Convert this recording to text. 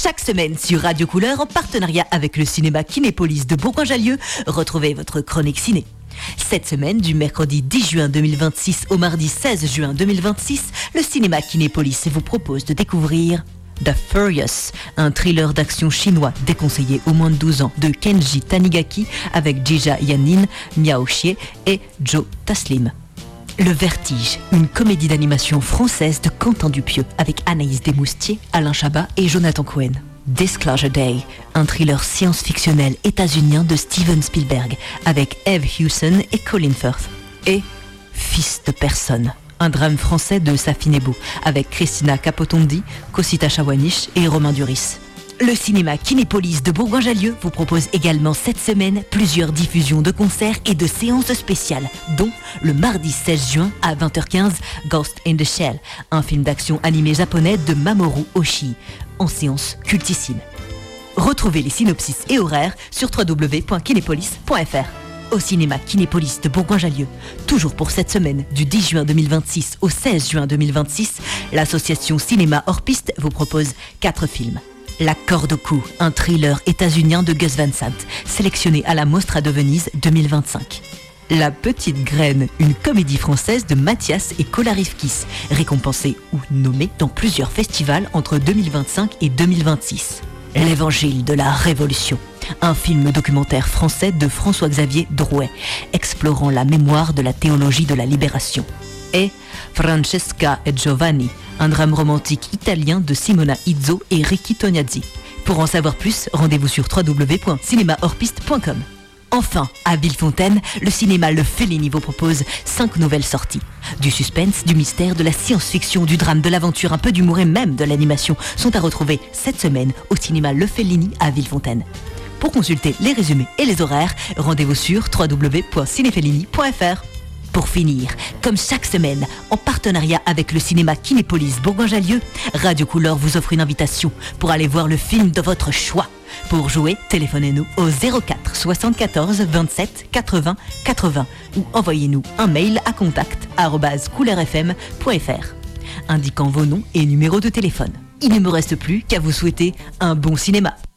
Chaque semaine sur Radio Couleur, en partenariat avec le cinéma Kinépolis de Bourgoin-Jallieu, retrouvez votre chronique ciné. Cette semaine, du mercredi 10 juin 2026 au mardi 16 juin 2026, le cinéma Kinépolis vous propose de découvrir The Furious, un thriller d'action chinois déconseillé aux moins de 12 ans de Kenji Tanigaki avec Jia Yanin, Miao Xie et Joe Taslim. Le Vertige, une comédie d'animation française de Quentin Dupieux avec Anaïs Desmoustiers, Alain Chabat et Jonathan Cohen. Disclosure Day, un thriller science-fictionnel états-unien de Steven Spielberg avec Eve Hewson et Colin Firth. Et Fils de personne, un drame français de Safi Nebou avec Christina Capotondi, Cosita Chawanich et Romain Duris. Le cinéma Kinépolis de Bourgoin-Jallieu vous propose également cette semaine plusieurs diffusions de concerts et de séances spéciales, dont le mardi 16 juin à 20h15, Ghost in the Shell, un film d'action animé japonais de Mamoru Oshii, en séance cultissime. Retrouvez les synopsis et horaires sur www.kinepolis.fr. Au cinéma Kinépolis de Bourgoin-Jallieu, toujours pour cette semaine, du 10 juin 2026 au 16 juin 2026, l'association Cinéma Hors Piste vous propose 4 films. La corde au cou, un thriller états-unien de Gus Van Sant, sélectionné à la Mostra de Venise 2025. La petite graine, une comédie française de Mathias et Kolarivkis, récompensée ou nommée dans plusieurs festivals entre 2025 et 2026. L'évangile de la Révolution, un film documentaire français de François-Xavier Drouet, explorant la mémoire de la théologie de la libération. Et Francesca et Giovanni, un drame romantique italien de Simona Izzo et Ricky Tognazzi. Pour en savoir plus, rendez-vous sur www.cinemahorspiste.com. Enfin, à Villefontaine, le cinéma Le Fellini vous propose 5 nouvelles sorties. Du suspense, du mystère, de la science-fiction, du drame, de l'aventure, un peu d'humour et même de l'animation sont à retrouver cette semaine au cinéma Le Fellini à Villefontaine. Pour consulter les résumés et les horaires, rendez-vous sur www.cinefellini.fr. Pour finir, comme chaque semaine, en partenariat avec le cinéma Kinépolis Bourgoin-Jallieu, Radio Couleur vous offre une invitation pour aller voir le film de votre choix. Pour jouer, téléphonez-nous au 04 74 27 80 80 ou envoyez-nous un mail à contact@couleurfm.fr indiquant vos noms et numéros de téléphone. Il ne me reste plus qu'à vous souhaiter un bon cinéma.